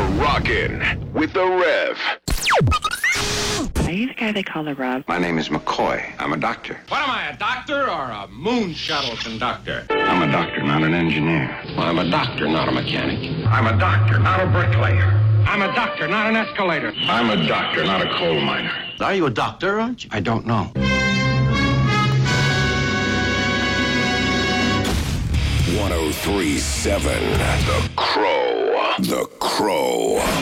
rockin' with the Rev. Are you the guy they call the Rub? My name is McCoy. I'm a doctor. What am I, a doctor or a moon shuttle conductor? I'm a doctor, not an engineer. Well, I'm a doctor, not a mechanic. I'm a doctor, not a bricklayer. I'm a doctor, not an escalator. I'm a doctor, not a coal miner. Are you a doctor, aren't you? I don't know. 1037 The Crow. The Crow.